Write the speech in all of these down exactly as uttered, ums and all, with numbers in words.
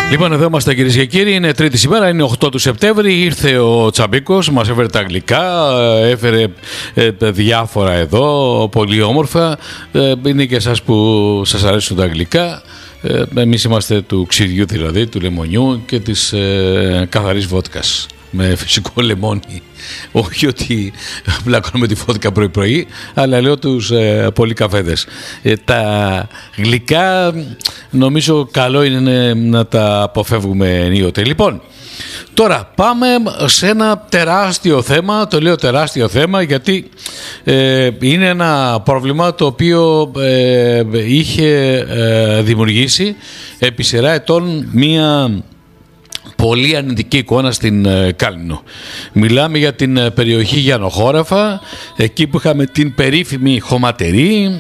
Λοιπόν, εδώ είμαστε κυρίες και κύριοι. Είναι τρίτη ημέρα, είναι οκτώ του Σεπτέμβρη. Ήρθε ο Τσαμπίκος, μας έφερε τα αγγλικά, έφερε ε, διάφορα εδώ, πολύ όμορφα. Ε, είναι και εσάς που σας αρέσουν τα αγγλικά. Ε, εμείς είμαστε του ξυριού, δηλαδή, του λεμονιού και της ε, καθαρής βότκας με φυσικό λεμόνι. Όχι ότι πλακώνουμε τη φώτικα πρωί-πρωί, αλλά λέω τους ε, πολύ καφέδες. Ε, τα γλυκά νομίζω καλό είναι να τα αποφεύγουμε ενίοτε. Λοιπόν, τώρα πάμε σε ένα τεράστιο θέμα. Το λέω τεράστιο θέμα γιατί ε, είναι ένα πρόβλημα το οποίο ε, είχε ε, δημιουργήσει επί σειρά ετών μία πολύ αρνητική εικόνα στην ε, Κάλυμνο. Μιλάμε για την ε, περιοχή Γιαννοχώραφα, εκεί που είχαμε την περίφημη χωματερή.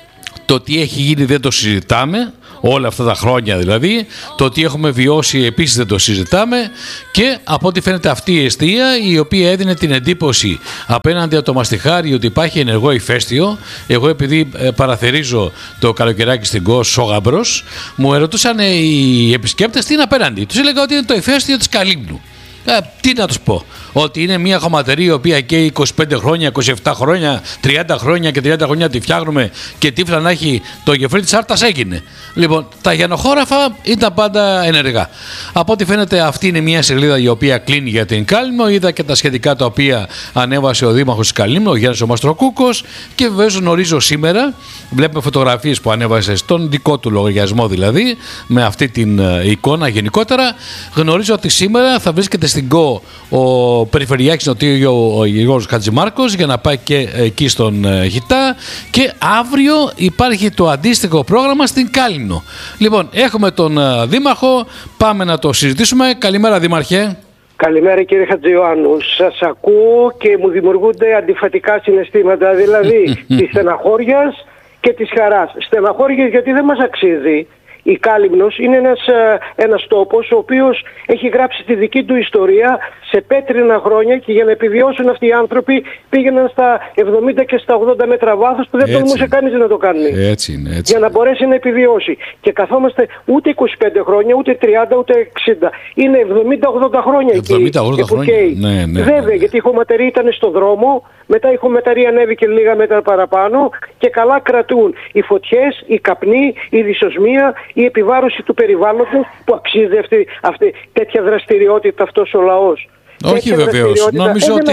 Το τι έχει γίνει δεν το συζητάμε, όλα αυτά τα χρόνια δηλαδή. Το τι έχουμε βιώσει επίσης δεν το συζητάμε. Και από ό,τι φαίνεται αυτή η εστία, η οποία έδινε την εντύπωση απέναντι από το μαστιχάρι ότι υπάρχει ενεργό ηφαίστειο. Εγώ, επειδή ε, παραθερίζω το καλοκαιράκι στην Κος Σόγαμπρος, μου ερωτούσαν ε, οι επισκέπτες τι είναι απέναντι. Τους έλεγα ότι είναι το ηφαίστειο της Καλύμνου. Ε, τι να τους πω, ότι είναι μια χωματερή η οποία καίει είκοσι πέντε χρόνια, είκοσι επτά χρόνια, τριάντα χρόνια και τριάντα χρόνια τη φτιάχνουμε και τύφλα να έχει το γεφύρι της Άρτας έγινε. Λοιπόν, τα Γιαννοχώραφα ήταν πάντα ενεργά. Από ό,τι φαίνεται αυτή είναι μια σελίδα η οποία κλείνει για την Κάλυμνο. Είδα και τα σχετικά τα οποία ανέβασε ο Δήμαρχος της Καλύμνου, ο Γιάννης ο Μαστροκούκος, και βεβαίως γνωρίζω σήμερα, βλέπουμε φωτογραφίες που ανέβασε στον δικό του λογαριασμό δηλαδή, με αυτή την εικόνα γενικότερα. Γνωρίζω ότι σήμερα θα βρίσκεται στην ΚΟ ο Περιφερειάρχης Νοτίου, ο Γιώργος Χατζημάρκος, για να πάει και εκεί στον Χιτά, και αύριο υπάρχει το αντίστοιχο πρόγραμμα στην Κάλυμνο. Λοιπόν, έχουμε τον Δήμαρχο, πάμε να το συζητήσουμε. Καλημέρα, Δήμαρχε. Καλημέρα, κύριε Χατζιωάννου. Σας ακούω και μου δημιουργούνται αντιφατικά συναισθήματα, δηλαδή της στεναχώριας και της χαράς. Στεναχώριας γιατί δεν μας αξίζει. Η Κάλυμνος είναι ένας, ένας τόπος ο οποίος έχει γράψει τη δική του ιστορία σε πέτρινα χρόνια, και για να επιβιώσουν αυτοί οι άνθρωποι πήγαιναν στα εβδομήντα και στα ογδόντα μέτρα βάθος που δεν τολμούσε κανείς να το κάνει. Έτσι είναι, έτσι. Για να μπορέσει να επιβιώσει. Και καθόμαστε ούτε είκοσι πέντε χρόνια, ούτε τριάντα, ούτε εξήντα. Είναι εβδομήντα ογδόντα χρόνια εκεί. εβδομήντα ογδόντα χρόνια. Ναι, ναι, ναι. Βέβαια, ναι. Γιατί η χωματερή ήταν στο δρόμο, μετά η χωματερή ανέβηκε λίγα μέτρα παραπάνω και καλά κρατούν οι φωτιές, οι καπνοί, η δυσοσμία, η επιβάρωση του περιβάλλοντος, που αξίζει αυτή, αυτή τέτοια δραστηριότητα αυτός ο λαός. Όχι βεβαίως. Νομίζω ότι.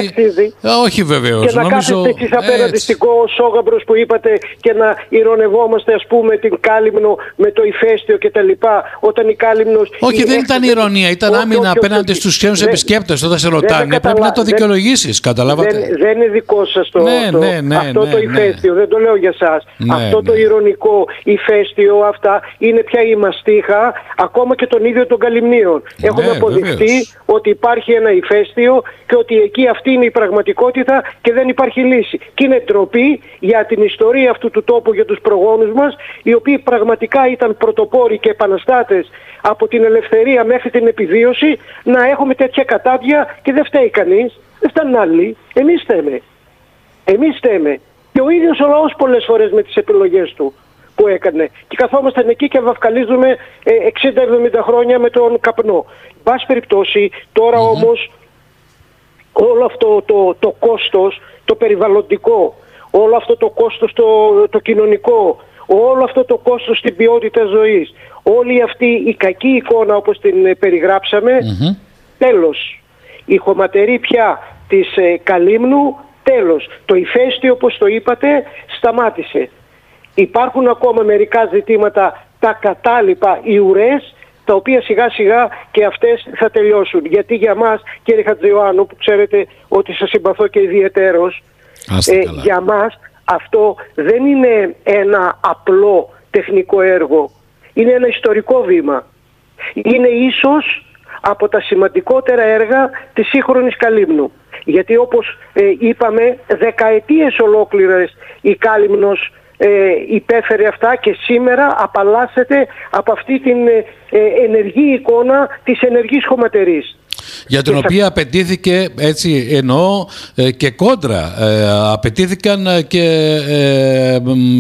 Όχι βεβαίως. Και να νομίζω... κάθεστε εσείς απέναντι στην Κο Σόγαμπρος που είπατε και να ηρωνευόμαστε, ας πούμε, την Κάλυμνο με το ηφαίστειο κτλ. Όταν η Κάλυμνος. Όχι, δεν ήταν ηρωνία, ήταν άμυνα απέναντι στους ξένους επισκέπτες. Όταν σε ρωτάνε, πρέπει να το δικαιολογήσεις. Καταλάβατε. Δεν είναι δικό σας το αυτό το ηφαίστειο. Δεν το λέω για σας. Αυτό το ηρωνικό ηφαίστειο, αυτά είναι πια η μαστίχα ακόμα και των ίδιων των Καλυμνίων. Έχουμε αποδειχτεί ότι υπάρχει ένα ηφαίστειο και ότι εκεί αυτή είναι η πραγματικότητα και δεν υπάρχει λύση. Και είναι ντροπή για την ιστορία αυτού του τόπου, για τους προγόνους μας, οι οποίοι πραγματικά ήταν πρωτοπόροι και επαναστάτες από την ελευθερία μέχρι την επιβίωση, να έχουμε τέτοια κατάδια και δεν φταίει κανείς, δεν φτάνουν άλλοι. Εμείς φταίμε. Εμείς φταίμε. Και ο ίδιος ο λαός πολλές φορές με τις επιλογές του που έκανε. Και καθόμασταν εκεί και βαφκαλίζουμε εξήντα εβδομήντα χρόνια με τον καπνό. Πάση περιπτώσει, τώρα mm-hmm. όμως όλο αυτό το, το κόστος, το περιβαλλοντικό, όλο αυτό το κόστος το, το κοινωνικό, όλο αυτό το κόστος στην ποιότητα ζωής, όλη αυτή η κακή εικόνα όπως την περιγράψαμε, mm-hmm. τέλος. Η χωματερή πια της ε, Καλύμνου, τέλος. Το ηφαίστειο, όπως το είπατε, σταμάτησε. Υπάρχουν ακόμα μερικά ζητήματα, τα κατάλοιπα, οι ουρές, τα οποία σιγά σιγά και αυτές θα τελειώσουν. Γιατί για μας, κύριε Χατζιωάννου, που ξέρετε ότι σας συμπαθώ και ιδιαιτέρως, ε, για μας αυτό δεν είναι ένα απλό τεχνικό έργο. Είναι ένα ιστορικό βήμα. Είναι ίσως από τα σημαντικότερα έργα της σύγχρονης Καλύμνου. Γιατί όπως ε, είπαμε, δεκαετίες ολόκληρες η Κάλυμνος Ε, υπέφερε αυτά και σήμερα απαλλάσσεται από αυτή την ε, ενεργή εικόνα της ενεργής χωματερής. Για την οποία απαιτήθηκε, έτσι εννοώ, και κόντρα. Απαιτήθηκαν και ε,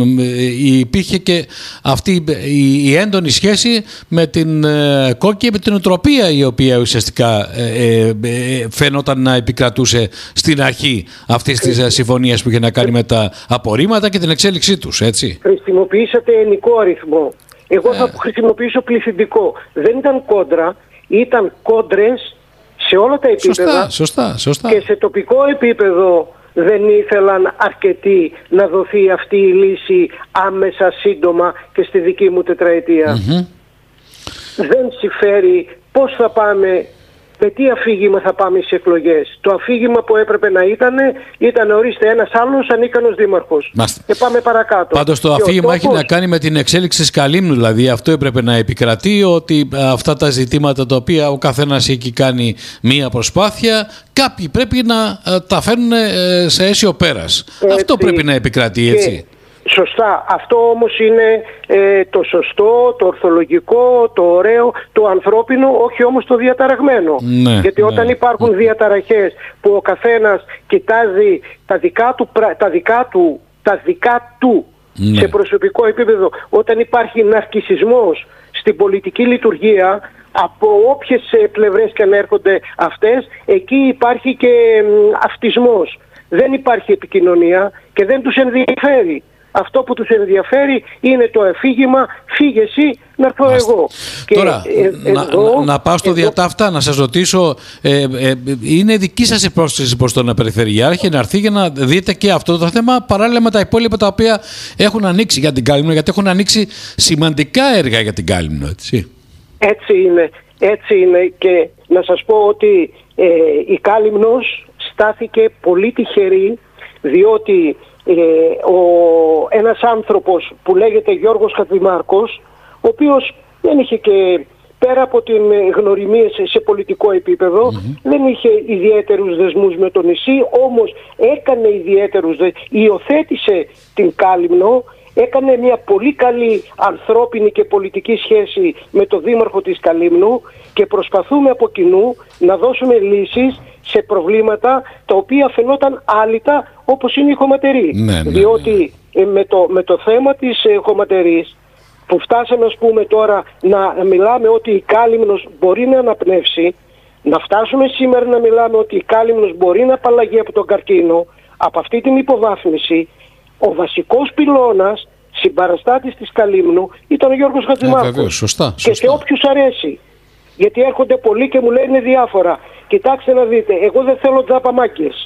υπήρχε και αυτή η έντονη σχέση με την ΚΟΚ και με την οτροπία η οποία ουσιαστικά ε, ε, φαίνονταν να επικρατούσε στην αρχή αυτής της συμφωνίας που είχε να κάνει με τα απορρίμματα και την εξέλιξή τους, έτσι. Χρησιμοποιήσατε ενικό αριθμό. Εγώ θα χρησιμοποιήσω πληθυντικό. Δεν ήταν κόντρα, ήταν κόντρες σε όλα τα επίπεδα. Σωστά, σωστά, σωστά. Και σε τοπικό επίπεδο δεν ήθελαν αρκετοί να δοθεί αυτή η λύση άμεσα, σύντομα και στη δική μου τετραετία. Mm-hmm. Δεν συμφέρει πώς θα πάμε, με τι αφήγημα θα πάμε στις εκλογές. Το αφήγημα που έπρεπε να ήταν, ήταν ορίστε ένας άλλος ανίκανος δήμαρχος. Μάστε. Και πάμε παρακάτω. Πάντως το και αφήγημα έχει τόπος... να κάνει με την εξέλιξη της Καλύμνου. Δηλαδή αυτό έπρεπε να επικρατεί, ότι αυτά τα ζητήματα τα οποία ο καθένας έχει κάνει μία προσπάθεια, κάποιοι πρέπει να τα φέρνουν σε αίσιο πέρας. Έτσι. Αυτό πρέπει να επικρατεί, έτσι. Και... Σωστά. Αυτό όμως είναι ε, το σωστό, το ορθολογικό, το ωραίο, το ανθρώπινο, όχι όμως το διαταραγμένο. Ναι, γιατί όταν ναι. υπάρχουν διαταραχές που ο καθένας κοιτάζει τα δικά του, τα δικά του, τα δικά του ναι. σε προσωπικό επίπεδο, όταν υπάρχει ναρκισσισμός στην πολιτική λειτουργία, από όποιες πλευρές και αν έρχονται αυτές, εκεί υπάρχει και αυτισμός. Δεν υπάρχει επικοινωνία και δεν τους ενδιαφέρει. Αυτό που τους ενδιαφέρει είναι το αφήγημα «φύγε εσύ, να έρθω εγώ». Τώρα, και, ε, να, εδώ, να, να πάω στο εδώ... διατάφτα, να σας ρωτήσω, ε, ε, είναι δική σας η πρόσκληση προς τον Περιφερειάρχη να έρθει για να δείτε και αυτό το θέμα παράλληλα με τα υπόλοιπα τα οποία έχουν ανοίξει για την Κάλυμνο, γιατί έχουν ανοίξει σημαντικά έργα για την Κάλυμνο, έτσι. Έτσι είναι, έτσι είναι και να σας πω ότι ε, η Κάλυμνος στάθηκε πολύ τυχερή, διότι Ε, ο, ένας άνθρωπος που λέγεται Γιώργος Χατζημάρκος, ο οποίος δεν είχε και πέρα από την γνωριμία σε, σε πολιτικό επίπεδο, mm-hmm. δεν είχε ιδιαίτερους δεσμούς με το νησί, όμως έκανε ιδιαίτερους δεσμούς, υιοθέτησε την Κάλυμνο, έκανε μια πολύ καλή ανθρώπινη και πολιτική σχέση με το δήμαρχο της Καλύμνου και προσπαθούμε από κοινού να δώσουμε λύσεις σε προβλήματα τα οποία φαινόταν άλυτα, όπως είναι η χωματερή. Ναι, ναι, διότι ναι. Με, το, με το θέμα της ε, χωματερής που φτάσαμε, ας πούμε, τώρα να μιλάμε ότι η Κάλυμνος μπορεί να αναπνεύσει, να φτάσουμε σήμερα να μιλάμε ότι η Κάλυμνος μπορεί να απαλλαγεί από τον καρκίνο, από αυτή την υποβάθμιση, ο βασικός πυλώνας συμπαραστάτης της Καλύμνου ήταν ο Γιώργος Χατζημάρκος. Ε, βεβαίως, σωστά, σωστά. Και σε όποιους αρέσει. Γιατί έρχονται πολλοί και μου λένε διάφορα. Κοιτάξτε να δείτε, εγώ δεν θέλω τζάπαμάκες.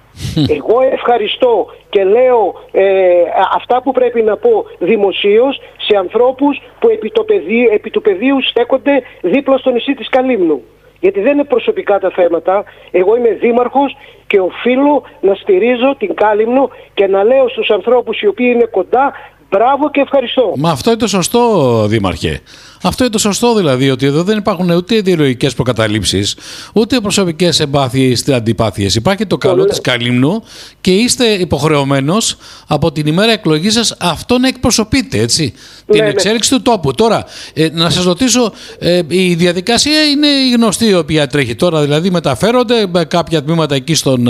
Εγώ ευχαριστώ και λέω ε, αυτά που πρέπει να πω δημοσίως σε ανθρώπους που επί, το πεδίο, επί του πεδίου στέκονται δίπλα στο νησί της Καλύμνου. Γιατί δεν είναι προσωπικά τα θέματα. Εγώ είμαι δήμαρχος και οφείλω να στηρίζω την Κάλυμνο και να λέω στους ανθρώπους οι οποίοι είναι κοντά, μπράβο και ευχαριστώ. Μα αυτό είναι το σωστό, Δήμαρχε. Αυτό είναι το σωστό, δηλαδή, ότι εδώ δεν υπάρχουν ούτε ιδεολογικές προκαταλήψεις, ούτε προσωπικές εμπάθειες ή αντιπάθειες. Υπάρχει το καλό της Καλύμνου και είστε υποχρεωμένος από την ημέρα εκλογής σας αυτό να εκπροσωπείτε, έτσι. Ναι, την ναι. εξέλιξη του τόπου. Τώρα, ε, να σας ρωτήσω, ε, η διαδικασία είναι η γνωστή η οποία τρέχει τώρα, δηλαδή μεταφέρονται κάποια τμήματα εκεί στον,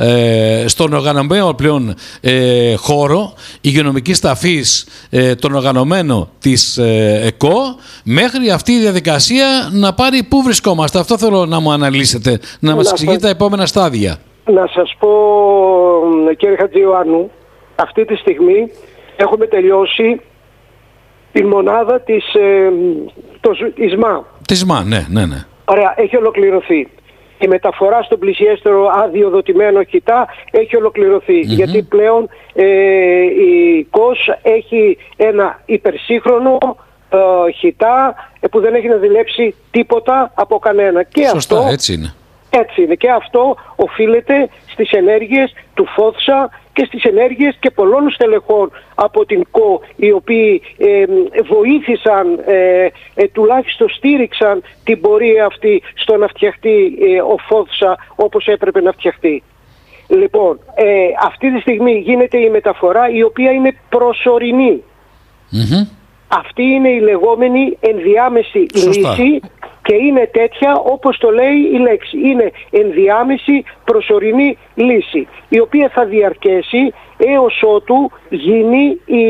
ε, στον οργανωμένο πλέον ε, χώρο υγειονομικής ταφής, ε, τον οργανωμένο της ε, ΕΚΟ, μέχρι αυτή η διαδικασία να πάρει πού βρισκόμαστε. Αυτό θέλω να μου αναλύσετε, να μας εξηγείτε τα επόμενα στάδια. Να σας πω, κύριε Χατζιωάννου, αυτή τη στιγμή έχουμε τελειώσει τη μονάδα της ε, το, ΙΣΜΑ. Της ΙΣΜΑ, ναι, ναι, ναι. Ωραία, έχει ολοκληρωθεί. Η μεταφορά στον πλησιέστερο αδειοδοτημένο χιτά έχει ολοκληρωθεί. Mm-hmm. Γιατί πλέον ε, η ΚΟΣ έχει ένα υπερσύγχρονο ε, χιτά που δεν έχει να δουλέψει τίποτα από κανένα. Και σωστά, αυτό, έτσι είναι. Έτσι είναι. Και αυτό οφείλεται στις ενέργειες του ΦΟΘΣΑ και στις ενέργειες και πολλών στελεχών από την ΚΟ, οι οποίοι ε, βοήθησαν, ε, ε, τουλάχιστον στήριξαν την πορεία αυτή στο να φτιαχτεί ε, ο ΦΟΘΣΑ όπως έπρεπε να φτιαχτεί. Λοιπόν, ε, αυτή τη στιγμή γίνεται η μεταφορά, η οποία είναι προσωρινή. Mm-hmm. Αυτή είναι η λεγόμενη ενδιάμεση σωστά. λύση. Και είναι τέτοια όπως το λέει η λέξη. Είναι ενδιάμεση προσωρινή λύση, η οποία θα διαρκέσει έως ότου γίνει η,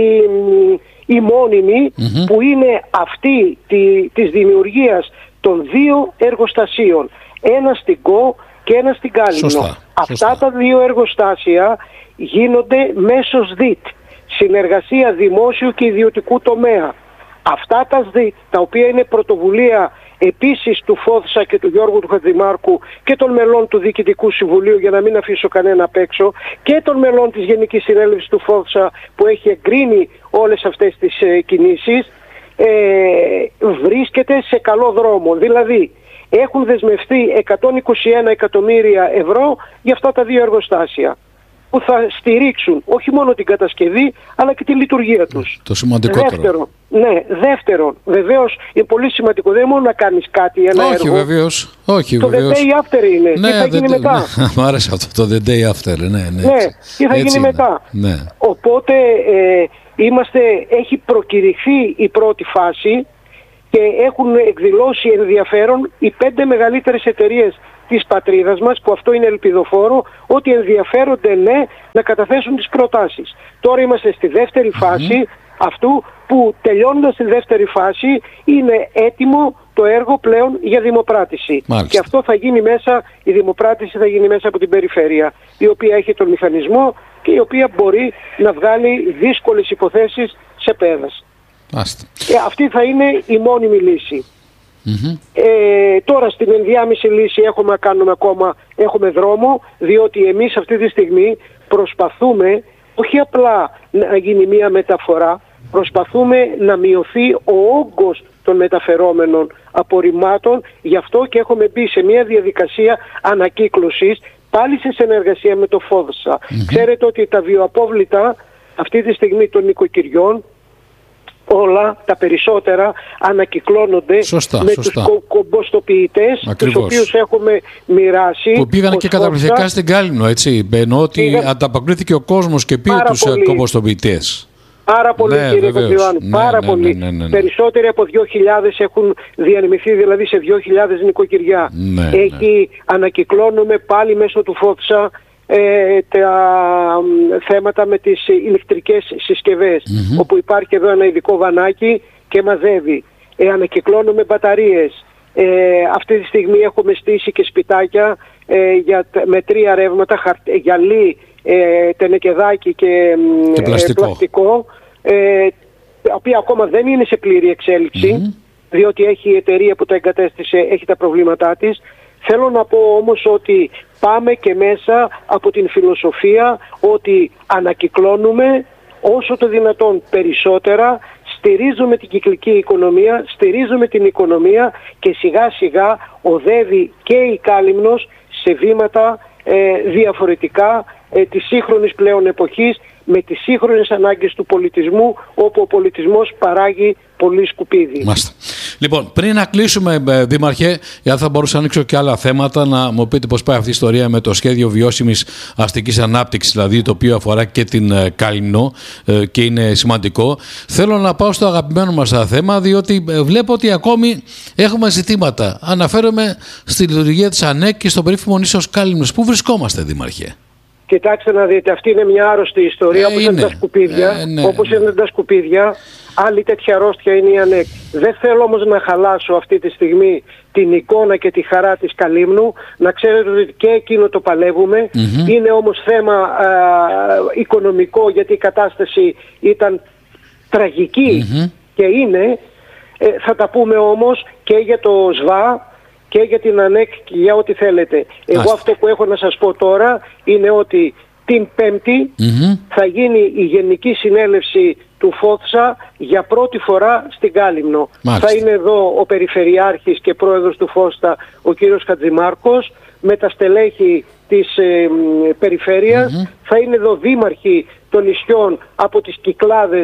η μόνιμη, mm-hmm. που είναι αυτή τη, της δημιουργίας των δύο εργοστασίων. Ένα στην ΚΟ και ένα στην Κάλυμνο. Σωστά, Αυτά σωστά. τα δύο εργοστάσια γίνονται μέσω ΣΔΙΤ, συνεργασία δημόσιου και ιδιωτικού τομέα. Αυτά τα ΣΔΙΤ, τα οποία είναι πρωτοβουλία επίσης του ΦΟΔΣΑ και του Γιώργου του Χατζημάρκου και των μελών του Διοικητικού Συμβουλίου, για να μην αφήσω κανένα απ' έξω, και των μελών της Γενικής Συνέλευσης του ΦΟΔΣΑ που έχει εγκρίνει όλες αυτές τις ε, κινήσεις, ε, βρίσκεται σε καλό δρόμο. Δηλαδή έχουν δεσμευτεί εκατόν είκοσι ένα εκατομμύρια ευρώ για αυτά τα δύο εργοστάσια, που θα στηρίξουν όχι μόνο την κατασκευή αλλά και τη λειτουργία τους. Το σημαντικότερο. Δεύτερον, ναι, δεύτερον, βεβαίως είναι πολύ σημαντικό, δεν είναι μόνο να κάνεις κάτι, ένα όχι, έργο. Βεβαίως, όχι, το βεβαίως. The day after είναι. Ναι, τι θα γίνει the, μετά. Ναι, μου άρεσε αυτό το the day after. Ναι, ναι, ναι τι θα γίνει είναι. μετά. Ναι. Οπότε ε, είμαστε, έχει προκηρυχθεί η πρώτη φάση και έχουν εκδηλώσει ενδιαφέρον οι πέντε μεγαλύτερες εταιρείες της πατρίδας μας, που αυτό είναι ελπιδοφόρο, ότι ενδιαφέρονται ναι να καταθέσουν τις προτάσεις. Τώρα είμαστε στη δεύτερη φάση mm-hmm. αυτού, που τελειώνοντας τη δεύτερη φάση είναι έτοιμο το έργο πλέον για δημοπράτηση. Μάλιστα. Και αυτό θα γίνει μέσα, η δημοπράτηση θα γίνει μέσα από την περιφέρεια, η οποία έχει τον μηχανισμό και η οποία μπορεί να βγάλει δύσκολες υποθέσεις σε πέρας. Ε, αυτή θα είναι η μόνιμη λύση. Mm-hmm. Ε, τώρα στην ενδιάμεση λύση έχουμε να κάνουμε ακόμα, έχουμε δρόμο, διότι εμείς αυτή τη στιγμή προσπαθούμε όχι απλά να γίνει μία μεταφορά, προσπαθούμε να μειωθεί ο όγκος των μεταφερόμενων απορριμμάτων. Γι' αυτό και έχουμε μπει σε μία διαδικασία ανακύκλωσης, πάλι σε συνεργασία με το ΦΟΔΣΑ. Mm-hmm. Ξέρετε ότι τα βιοαπόβλητα αυτή τη στιγμή των νοικοκυριών, όλα τα περισσότερα ανακυκλώνονται σωστά, με σωστά. τους κο- κομποστοποιητές, τους οποίους έχουμε μοιράσει. Που πήγαν και καταπληκτικά στην Κάλυμνο, έτσι. Εννοώ ότι Πήγα... ανταποκρίθηκε ο κόσμος και πήρε τους κομποστοποιητές. Πάρα πολύ, ναι, κύριε Κοντιβάνου, ναι, πάρα ναι, πολύ. Ναι, ναι, ναι, ναι. Περισσότεροι από δύο χιλιάδες έχουν διανεμηθεί, δηλαδή σε δύο χιλιάδες νοικοκυριά. Ναι, Εκεί ναι. ανακυκλώνουμε πάλι μέσω του ΦΟΔΣΑ Ε, τα θέματα με τις ηλεκτρικές συσκευές, mm-hmm. όπου υπάρχει εδώ ένα ειδικό βανάκι και μαζεύει. Ε, ανακυκλώνουμε μπαταρίες. Ε, αυτή τη στιγμή έχουμε στήσει και σπιτάκια ε, για, με τρία ρεύματα, χαρ, γυαλί, ε, τενεκεδάκι και, και πλαστικό, ε, πλαστικό ε, τα οποία ακόμα δεν είναι σε πλήρη εξέλιξη, mm-hmm. διότι έχει η εταιρεία που τα εγκατέστησε, έχει τα προβλήματά της. Θέλω να πω όμως ότι πάμε και μέσα από την φιλοσοφία ότι ανακυκλώνουμε όσο το δυνατόν περισσότερα, στηρίζουμε την κυκλική οικονομία, στηρίζουμε την οικονομία και σιγά σιγά οδεύει και η Κάλυμνος σε βήματα ε, διαφορετικά ε, της σύγχρονης πλέον εποχής, με τις σύγχρονες ανάγκες του πολιτισμού, όπου ο πολιτισμός παράγει πολύ σκουπίδι. Μάλιστα. Λοιπόν, πριν να κλείσουμε, Δήμαρχε, γιατί θα μπορούσα να ανοίξω και άλλα θέματα, να μου πείτε πώς πάει αυτή η ιστορία με το σχέδιο βιώσιμης αστικής ανάπτυξης, δηλαδή το οποίο αφορά και την Κάλυμνο και είναι σημαντικό. Θέλω να πάω στο αγαπημένο μας θέμα, διότι βλέπω ότι ακόμη έχουμε ζητήματα. Αναφέρομαι στη λειτουργία της ΑΝΕΚ και στο περίφημο νήσος Κάλυμνος. Πού βρισκόμαστε, Δήμαρχε? Κοιτάξτε να δείτε, αυτή είναι μια άρρωστη ιστορία, ε, όπως είναι, είναι τα σκουπίδια, ε, ναι, όπως ναι. είναι τα σκουπίδια, άλλη τέτοια αρρώστια είναι η ΑΝΕΚ. Δεν θέλω όμως να χαλάσω αυτή τη στιγμή την εικόνα και τη χαρά της Καλύμνου, να ξέρετε ότι και εκείνο το παλεύουμε, mm-hmm. είναι όμως θέμα α, οικονομικό, γιατί η κατάσταση ήταν τραγική mm-hmm. και είναι, ε, θα τα πούμε όμως και για το ΣΒΑ, και για την ΑΝΕΚ και για ό,τι θέλετε. Εγώ Άστα. αυτό που έχω να σας πω τώρα είναι ότι την Πέμπτη mm-hmm. θα γίνει η Γενική Συνέλευση του ΦΟΔΣΑ για πρώτη φορά στην Κάλυμνο. Μάλιστα. Θα είναι εδώ ο Περιφερειάρχης και Πρόεδρος του ΦΟΔΣΑ, ο κύριος Χατζημάρκος, με τα στελέχη της ε, Περιφέρειας. Mm-hmm. Θα είναι εδώ δήμαρχοι των νησιών από τις Κυκλάδες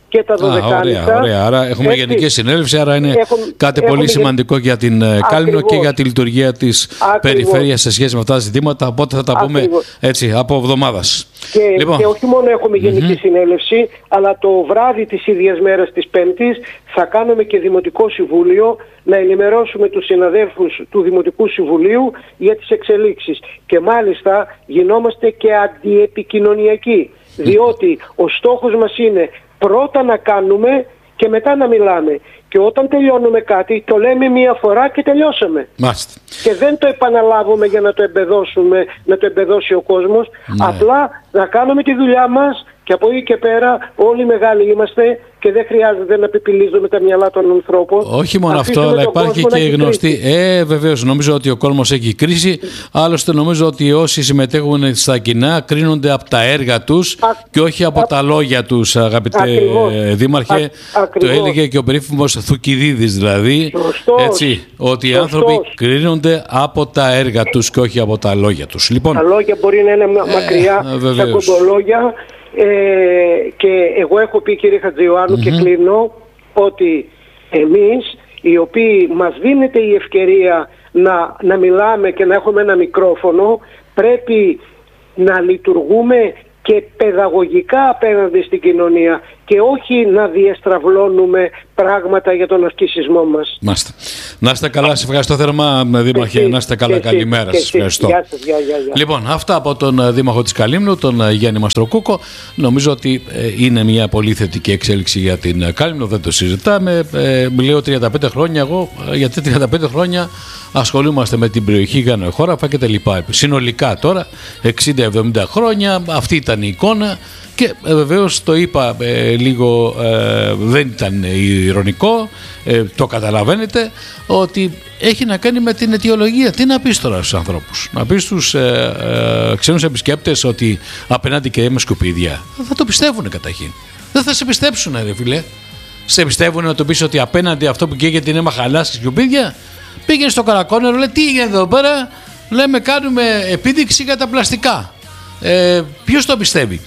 και τα δωδεκάνησα. Ωραία, ωραία. Άρα έχουμε έτσι γενική συνέλευση, άρα είναι έχουμε, κάτι πολύ σημαντικό για την Κάλυμνο και για τη λειτουργία της περιφέρειας σε σχέση με αυτά τα ζητήματα. Οπότε θα τα πούμε Ακριβώς. έτσι από εβδομάδας. Και, λοιπόν. και όχι μόνο έχουμε γενική mm-hmm. συνέλευση, αλλά το βράδυ της ίδιας μέρας της Πέμπτης θα κάνουμε και Δημοτικό Συμβούλιο να ενημερώσουμε τους συναδέλφους του Δημοτικού Συμβουλίου για τις εξελίξεις. Και μάλιστα γινόμαστε και αντιεπικοινωνιακοί, διότι ο στόχος μας είναι πρώτα να κάνουμε και μετά να μιλάμε. Και όταν τελειώνουμε κάτι, το λέμε μία φορά και τελειώσαμε. Μάλιστα. Και δεν το επαναλάβουμε για να το εμπεδώσουμε, να το εμπεδώσει ο κόσμος. Ναι. Απλά να κάνουμε τη δουλειά μας και από εκεί και πέρα όλοι μεγάλοι είμαστε και δεν χρειάζεται να πιπιλίζουμε τα μυαλά των ανθρώπων. Όχι μόνο αυτό, αλλά υπάρχει και η γνωστή. Ε, βεβαίως, νομίζω ότι ο κόσμος έχει κρίση. Άλλωστε, νομίζω ότι όσοι συμμετέχουν στα κοινά κρίνονται από τα έργα τους Α, και όχι από α, τα λόγια τους, αγαπητέ ακριβώς, Δήμαρχε. Α, το έλεγε και ο περίφημος Θουκυδίδης, δηλαδή. Σωστός, έτσι, ότι οι σωστός. άνθρωποι κρίνονται από τα έργα τους και όχι από τα λόγια τους. Λοιπόν, τα λόγια μπορεί να είναι μακριά, ε, τα κοντολόγια. Ε, και εγώ έχω πει, κύριε Χατζιωάννου, mm-hmm. και κλείνω, ότι εμείς οι οποίοι μας δίνεται η ευκαιρία να, να μιλάμε και να έχουμε ένα μικρόφωνο, πρέπει να λειτουργούμε και παιδαγωγικά απέναντι στην κοινωνία και όχι να διεστραυλώνουμε πράγματα για τον ασκησισμό μας. Μάστε. Να είστε καλά, σας ευχαριστώ θερμά, Δήμαρχε. Να είστε καλά, καλημέρα σας. Ευχαριστώ. Γεια σας, γεια, γεια, γεια. Λοιπόν, αυτά από τον Δήμαρχο της Καλύμνου, τον Γιάννη Μαστροκούκο. Νομίζω ότι ε, είναι μια πολύ θετική εξέλιξη για την Καλύμνο, δεν το συζητάμε. Ε, μιλάω τριάντα πέντε χρόνια εγώ, γιατί τριάντα πέντε χρόνια ασχολούμαστε με την περιοχή Γανοχώραφα και τα λοιπά. Συνολικά τώρα, εξήντα εβδομήντα χρόνια, αυτή ήταν η εικόνα. Και ε, βεβαίως το είπα ε, λίγο, ε, δεν ήταν ειρωνικό, ε, το καταλαβαίνετε, ότι έχει να κάνει με την αιτιολογία. Τι να πεις τώρα στους ανθρώπους, να πεις στους ε, ε, ξένους επισκέπτες ότι απέναντι και είμαι σκουπίδια. Θα το πιστεύουν καταρχήν. Δεν θα σε πιστέψουν, ρε φίλε. Σε πιστεύουν να το πεις ότι απέναντι αυτό που καίγεται είναι μαχαλάς και σκουπίδια. Πήγαινε στο Καρακόνερο, λέει τι γίνεται εδώ πέρα, λέμε κάνουμε επίδειξη για τα πλαστικά. Ε, ποιος το πιστεύει?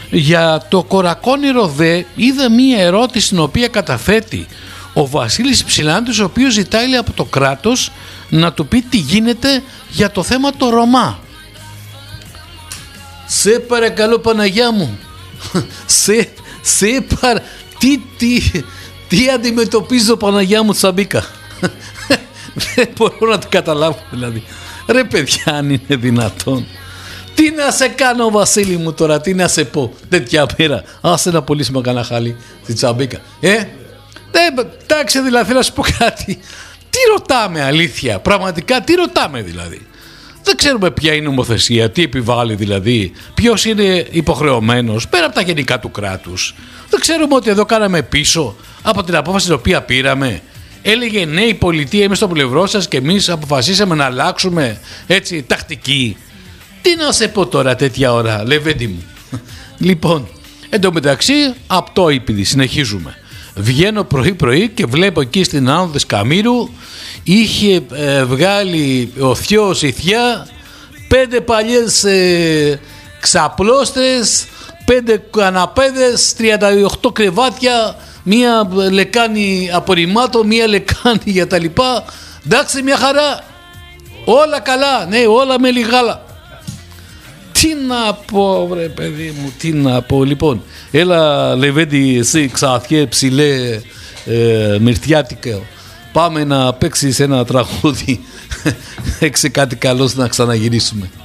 Για το Κορακόνηρο δε είδα μία ερώτηση την οποία καταθέτει ο Βασίλης Ψηλάντης, ο οποίος ζητάει λέει, από το κράτος να του πει τι γίνεται για το θέμα το Ρωμά. Σε παρακαλώ Παναγιά μου, σε, σε παρα... τι, τι, τι αντιμετωπίζω Παναγιά μου Τσαμπίκα. Δεν μπορώ να το καταλάβω δηλαδή. Ρε παιδιά, αν είναι δυνατόν. Τι να σε κάνω Βασίλη μου τώρα, τι να σε πω τέτοια πέρα. Άσε να πωλήσουμε κανένα χάλι στη Τσαμπίκα. Ε, εντάξει δηλαδή να σου πω κάτι. Τι ρωτάμε αλήθεια, πραγματικά τι ρωτάμε δηλαδή. Δεν ξέρουμε ποια είναι η νομοθεσία, τι επιβάλλει δηλαδή, ποιος είναι υποχρεωμένος πέρα από τα γενικά του κράτους. Δεν ξέρουμε ότι εδώ κάναμε πίσω από την απόφαση την οποία πήραμε. Έλεγε ναι η πολιτεία, είμαι στο πλευρό σας και εμείς αποφασίσαμε να αλλάξουμε έτσι τακτική. Τι να σε πω τώρα τέτοια ώρα, Λεβέντη μου. Λοιπόν, εν τω μεταξύ, απτό ήπηδη, συνεχίζουμε. Βγαίνω πρωί-πρωί και βλέπω εκεί στην Άνω της Καμήρου είχε ε, βγάλει ο θειός η θεία πέντε παλιές ε, ξαπλώστες, πέντε καναπέδες, τριάντα οκτώ κρεβάτια, μία λεκάνη απορριμμάτων, μία λεκάνη για τα λοιπά. Εντάξει, μια χαρά. Όλα καλά, ναι, όλα με λιγάλα. Τι να πω βρε παιδί μου, τι να πω. Λοιπόν, έλα Λεβέντη εσύ ξαθιέ ψηλέ ε, μυρτιάτικα. Πάμε να παίξεις ένα τραγούδι. Έξε κάτι καλό να ξαναγυρίσουμε.